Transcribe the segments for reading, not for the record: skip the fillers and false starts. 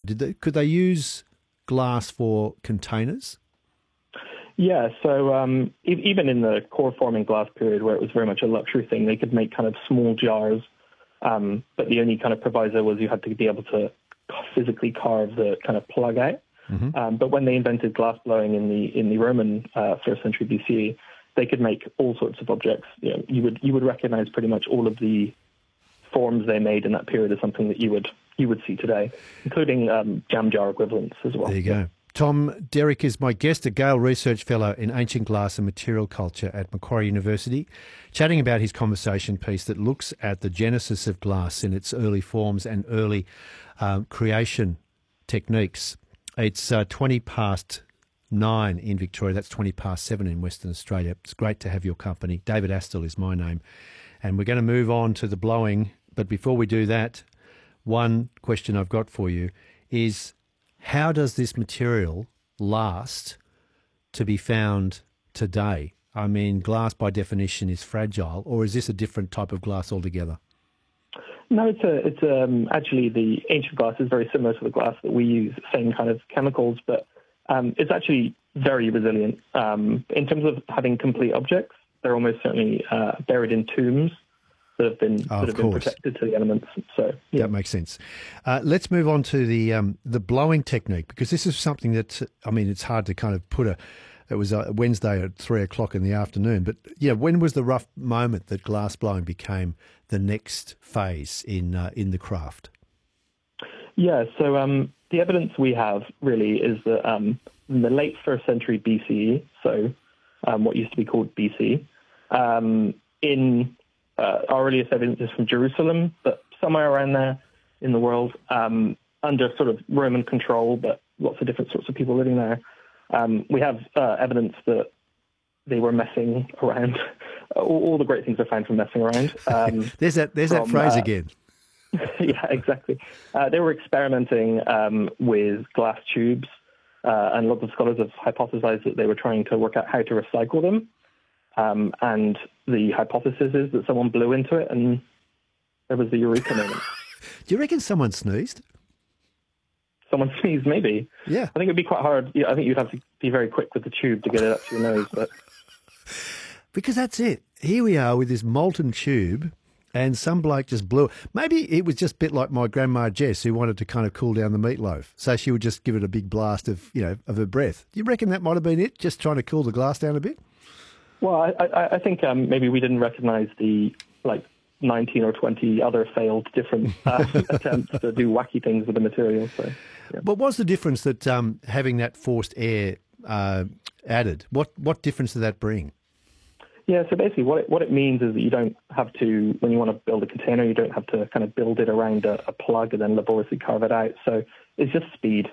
Could they use glass for containers? Yeah, so even in the core forming glass period where it was very much a luxury thing, they could make kind of small jars, but the only kind of proviso was you had to be able to physically carve the kind of plug out. Mm-hmm. But when they invented glass blowing in the Roman first century BCE, they could make all sorts of objects. You know, you would recognize pretty much all of the forms they made in that period as something that you would see today, including jam jar equivalents as well. There you go. Tom Derrick is my guest, a Gale Research Fellow in Ancient Glass and Material Culture at Macquarie University, chatting about his conversation piece that looks at the genesis of glass in its early forms and early creation techniques. It's 20 past 9 in Victoria. That's 20 past 7 in Western Australia. It's great to have your company. David Astle is my name. And we're going to move on to the blowing. But before we do that, one question I've got for you is, how does this material last to be found today? I mean, glass by definition is fragile, or is this a different type of glass altogether? No, it's actually the ancient glass is very similar to the glass that we use, same kind of chemicals, but it's actually very resilient. In terms of having complete objects, they're almost certainly buried in tombs that have been protected to the elements. So yeah. That makes sense. Let's move on to the blowing technique, because this is something that, I mean, it's hard to kind of put it was a Wednesday at 3:00 in the afternoon, but yeah, when was the rough moment that glass blowing became the next phase in the craft? Yeah, so the evidence we have really is that in the late 1st century BCE, so what used to be called BC, in our earliest evidence is from Jerusalem, but somewhere around there in the world, under sort of Roman control, but lots of different sorts of people living there. We have evidence that they were messing around. All the great things are found from messing around. There's that phrase again. Yeah, exactly. They were experimenting with glass tubes, and lots of scholars have hypothesized that they were trying to work out how to recycle them. And the hypothesis is that someone blew into it and there was the eureka moment. Do you reckon someone sneezed? Someone sneezed, maybe. Yeah. I think it'd be quite hard. Yeah, I think you'd have to be very quick with the tube to get it up to your nose. But because that's it. Here we are with this molten tube, and some bloke just blew it. Maybe it was just a bit like my grandma Jess, who wanted to kind of cool down the meatloaf. So she would just give it a big blast of her breath. Do you reckon that might have been it, just trying to cool the glass down a bit? Well, I think maybe we didn't recognise the 19 or 20 other failed different attempts to do wacky things with the material. So, yeah. But what's the difference that having that forced air added? What difference did that bring? Yeah, so basically what it means is that you don't have to, when you want to build a container, you don't have to kind of build it around a plug and then laboriously carve it out. So it's just speed.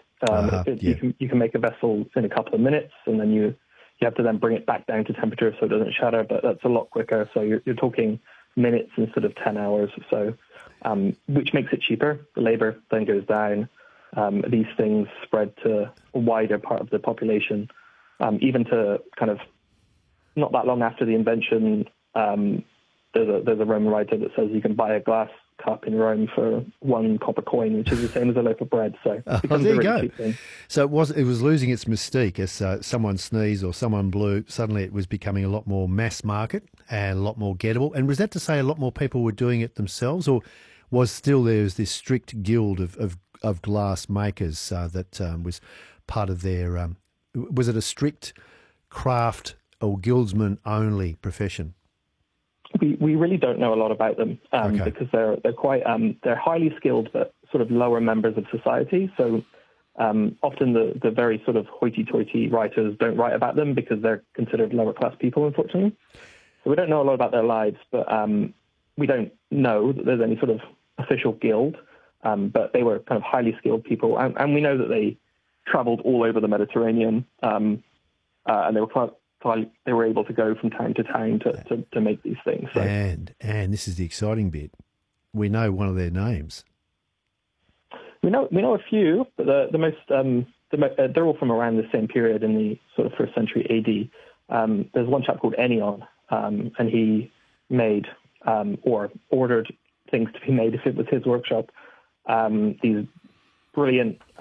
You can make a vessel in a couple of minutes, and then you have to then bring it back down to temperature so it doesn't shatter, but that's a lot quicker. So you're talking minutes instead of 10 hours or so, which makes it cheaper. The labor then goes down. These things spread to a wider part of the population, even to kind of not that long after the invention. There's a Roman writer that says you can buy a glass cup in Rome for 1 copper coin, which is the same as a loaf of bread. So there you go. So it was losing its mystique as someone sneezed or someone blew. Suddenly it was becoming a lot more mass market and a lot more gettable. And was that to say a lot more people were doing it themselves, or was still there was this strict guild of glass makers that was part of their? Was it a strict craft or guildsman only profession? We really don't know a lot about them because they're quite they're highly skilled but sort of lower members of society. So often the very sort of hoity-toity writers don't write about them because they're considered lower class people, unfortunately. So we don't know a lot about their lives, but we don't know that there's any sort of official guild. But they were kind of highly skilled people, and we know that they travelled all over the Mediterranean, and they were able to go from town to town to make these things. So. And this is the exciting bit. We know one of their names. We know a few, but the most they're all from around the same period in the sort of 1st century AD. There's one chap called Ennion, and he made or ordered things to be made if it was his workshop. These brilliant